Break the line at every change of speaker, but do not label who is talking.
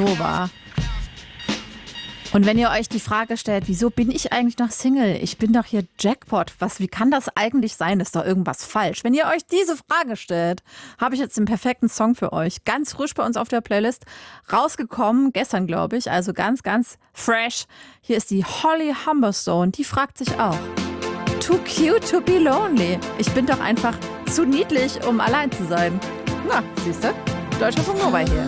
Nova. Und wenn ihr euch die Frage stellt, wieso bin ich eigentlich noch Single? Ich bin doch hier Jackpot. Wie kann das eigentlich sein? Ist doch irgendwas falsch? Wenn ihr euch diese Frage stellt, habe ich jetzt den perfekten Song für euch. Ganz frisch bei uns auf der Playlist. Rausgekommen, gestern glaube ich, also ganz, ganz fresh. Hier ist die Holly Humberstone. Die fragt sich auch. Too cute to be lonely. Ich bin doch einfach zu niedlich, um allein zu sein. Na, siehst du? Deutschlandfunk Nova hier.